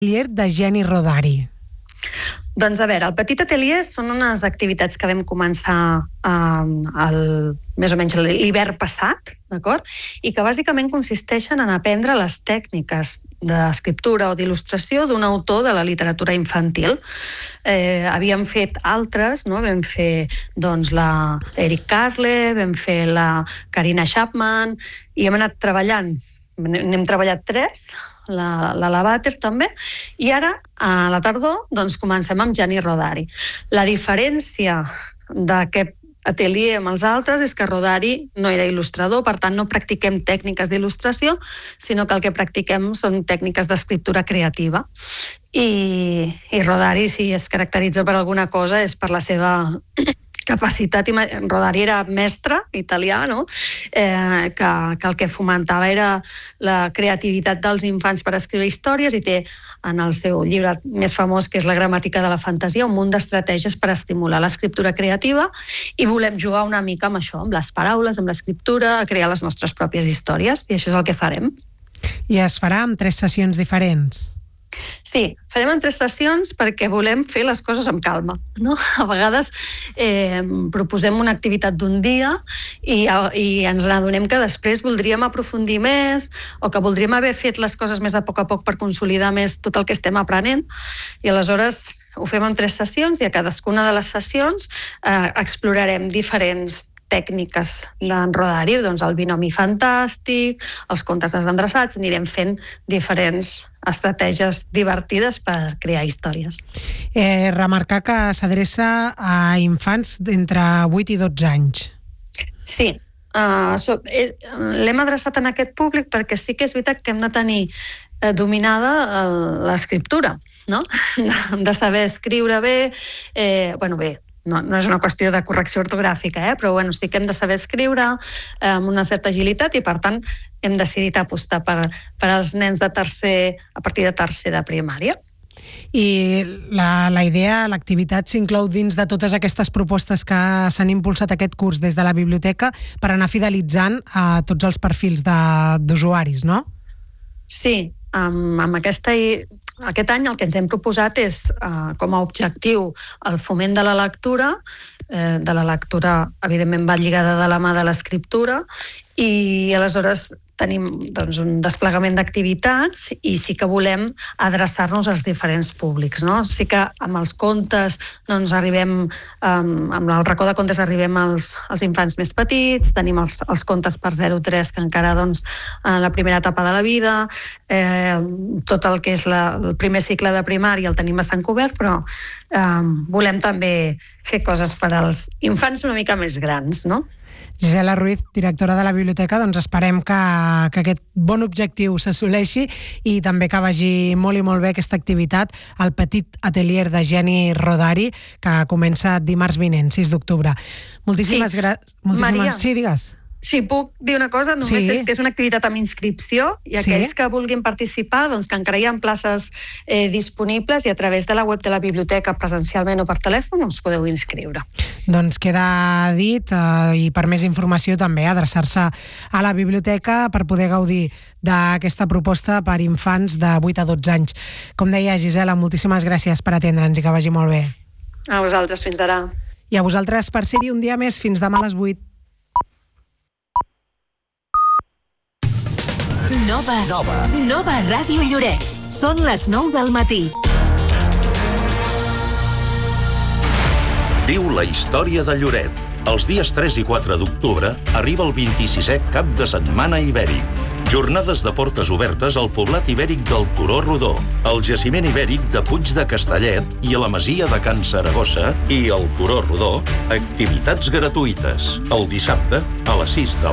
Atelier de Jenny Rodari. Doncs a veure, el Petit Atelier són unes activitats que vam començar més o menys l'hivern passat, d'acord? I que bàsicament consisteixen en aprendre les tècniques d'escriptura o d'il·lustració d'un autor de la literatura infantil. Havíem fet altres, no? Vam fer doncs, la Eric Carle, vam fer la Karina Chapman, i hem anat treballant. N'hem treballat 3, la Lavater també, i ara, a la tardor, doncs comencem amb Jenny Rodari. La diferència d'aquest atelier amb els altres és que Rodari no era il·lustrador, per tant no practiquem tècniques d'il·lustració, sinó que el que practiquem són tècniques d'escriptura creativa. I Rodari, si es caracteritza per alguna cosa, és per la seva capacitat. Rodari era mestre italià, no? Que el que fomentava era la creativitat dels infants per escriure històries, i té en el seu llibre més famós, que és La gramàtica de la fantasia, un munt d'estratègies per estimular l'escriptura creativa, i volem jugar una mica amb això, amb les paraules, amb l'escriptura, a crear les nostres pròpies històries, i això és el que farem. I es farà amb 3 sessions diferents? Sí, farem en 3 sessions perquè volem fer les coses amb calma, no? A vegades proposem una activitat d'un dia i ens adonem que després voldríem aprofundir més, o que voldríem haver fet les coses més a poc per consolidar més tot el que estem aprenent, i aleshores ho fem en 3 sessions, i a cadascuna de les sessions explorarem diferents tècniques d'en Rodari, doncs el binomi fantàstic, els contes desendreçats, anirem fent diferents estratègies divertides per crear històries. Remarcar que s'adreça a infants d'entre 8 i 12 anys. Sí, l'hem adreçat en aquest públic perquè sí que és veritat que hem de tenir dominada l'escriptura, no? De saber escriure bé, no és una qüestió de correcció ortogràfica, però sí que hem de saber escriure amb una certa agilitat, i per tant hem decidit apostar per als nens de tercer, a partir de tercer de primària. I la idea, l'activitat s'inclou dins de totes aquestes propostes que s'han impulsat aquest curs des de la biblioteca per anar fidelitzant a tots els perfils d'usuaris, no? Sí, amb aquest any el que ens hem proposat és, com a objectiu, el foment de la lectura. De la lectura, evidentment, va lligada de la mà de l'escriptura, i aleshores tenim un desplegament d'activitats, i sí que volem adreçar-nos als diferents públics, no? Sí que amb els contes arribem, amb el racó de contes arribem als infants més petits, tenim els contes per 0-3, que encara en la primera etapa de la vida, tot el que és el primer cicle de primària el tenim bastant cobert, però volem també fer coses per als infants una mica més grans, no? Gisela Ruiz, directora de la biblioteca, doncs esperem que aquest bon objectiu s'assoleixi, i també que vagi molt i molt bé aquesta activitat, el Petit Atelier de Jenny Rodari, que comença dimarts vinent, 6 d'octubre. Moltíssimes gràcies. Maria. Sí, digues. Si puc dir una cosa, només és que és una activitat amb inscripció, i aquells que vulguin participar, doncs que encara hi ha places disponibles, i a través de la web de la biblioteca, presencialment o per telèfon, us podeu inscriure. Doncs queda dit, i per més informació també adreçar-se a la biblioteca per poder gaudir d'aquesta proposta per infants de 8 a 12 anys. Com deia Gisela, moltíssimes gràcies per atendre'ns, i que vagi molt bé. A vosaltres, fins ara. I a vosaltres per ser-hi un dia més, fins demà a les 8. Nova Ràdio Lloret. Són les 9 del matí. Viu la història de Lloret. Els dies 3 i 4 d'octubre arriba el 26è Cap de Setmana Ibèric. Jornades de portes obertes al poblat ibèric del Turó Rodó, al jaciment ibèric de Puig de Castellet i a la masia de Can Saragossa, i al Turó Rodó, activitats gratuïtes. El dissabte, a les 6 de